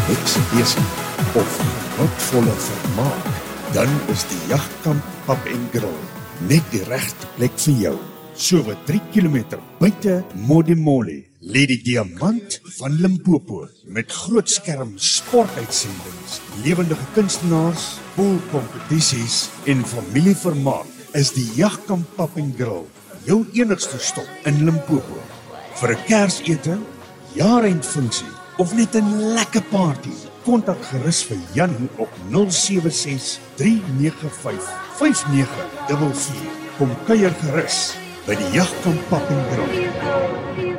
komplekse besig of genotvolle vermaak, dan is die Jagtkamp Pub en Grill net die regte plek vir jou. So wat 3 kilometer buite Modimolle lê die Diamant van Limpopo met grootskerm sportuitsendings, lewendige kunstenaars, poolkompetisies en familievermaak is die Jagtkamp Pub en Grill jou enigste stop in Limpopo. Vir 'n Kersete, jaareindfunksie of net 'n lekker party, kontak gerus vir Jan op 076 395 5944. Kom kuier gerus by die Jagtkamp Pub en Grill.